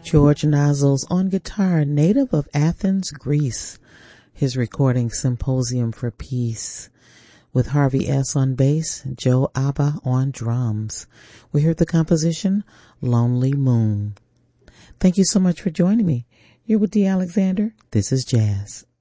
George Nazos on guitar, native of Athens, Greece. His recording Symposium for Peace. With Harvey S. on bass, Joe Abba on drums. We heard the composition Lonely Moon. Thank you so much for joining me. You're with Dee Alexander. This is Jazz.